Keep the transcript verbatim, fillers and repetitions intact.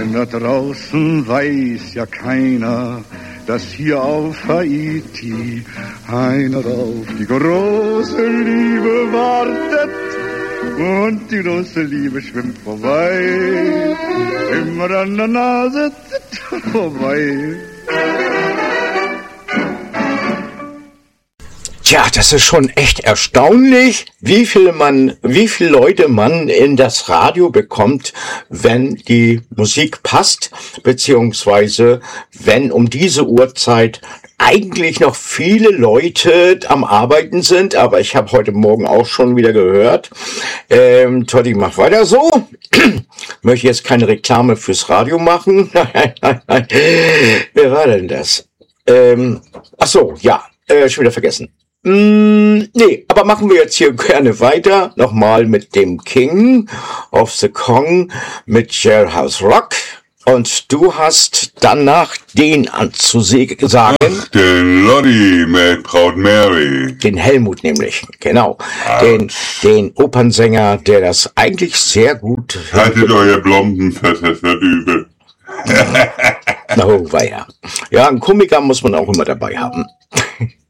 Denn da draußen weiß ja keiner, dass hier auf Haiti einer auf die große Liebe wartet. Und die große Liebe schwimmt vorbei, immer an der Nase vorbei. Tja, das ist schon echt erstaunlich, wie viel man, wie viele Leute man in das Radio bekommt, wenn die Musik passt, beziehungsweise wenn um diese Uhrzeit eigentlich noch viele Leute am Arbeiten sind, aber ich habe heute Morgen auch schon wieder gehört, ähm, Totti, mach weiter so. Möchte jetzt keine Reklame fürs Radio machen. Nein, nein, nein. Wer war denn das? Ähm, ach so, ja, äh, schon wieder vergessen. Mm, nee, aber machen wir jetzt hier gerne weiter. Nochmal mit dem King of the Kong mit Jailhouse Rock. Und du hast danach den anzusagen. Ach, den Lottie mit Proud Mary. Den Helmut nämlich, genau. Den, den Opernsänger, der das eigentlich sehr gut... Haltet euer Blombenfett, das wird übel. Oh, weia. Ja, einen Komiker muss man auch immer dabei haben.